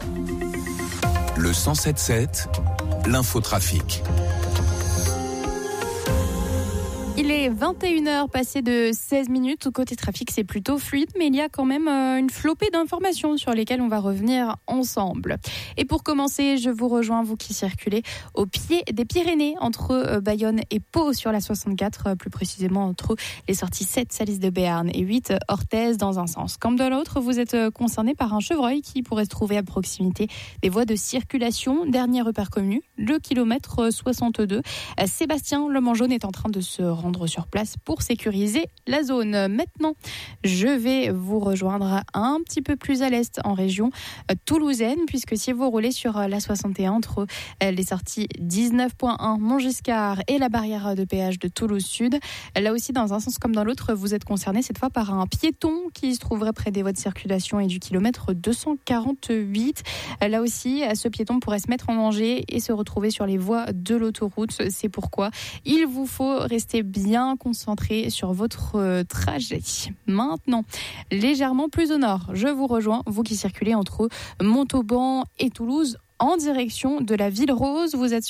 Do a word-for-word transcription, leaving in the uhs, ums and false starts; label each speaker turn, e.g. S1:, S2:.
S1: Le cent sept sept, l'infotrafic.
S2: Il est vingt et une heures passées de seize minutes. Côté trafic, c'est plutôt fluide, mais il y a quand même une flopée d'informations sur lesquelles on va revenir ensemble. Et pour commencer, je vous rejoins, vous qui circulez au pied des Pyrénées, entre Bayonne et Pau sur la soixante-quatre, plus précisément entre les sorties sept Salis de Béarn et huit Orthez dans un sens. Comme de l'autre, vous êtes concerné par un chevreuil qui pourrait se trouver à proximité des voies de circulation. Dernier repère connu, le kilomètre soixante-deux. Sébastien Lemangeaune est en train de se rendre sur place pour sécuriser la zone. Maintenant, je vais vous rejoindre un petit peu plus à l'est en région toulousaine, puisque si vous roulez sur la soixante et un entre les sorties dix-neuf un Montgiscard et la barrière de péage de Toulouse Sud, là aussi dans un sens comme dans l'autre, vous êtes concerné cette fois par un piéton qui se trouverait près des voies de circulation et du kilomètre deux cent quarante-huit. Là aussi, ce piéton pourrait se mettre en danger et se retrouver sur les voies de l'autoroute. C'est pourquoi il vous faut rester bien concentré sur votre euh, trajet. Maintenant, légèrement plus au nord, je vous rejoins, vous qui circulez entre Montauban et Toulouse, en direction de la Ville Rose. Vous êtes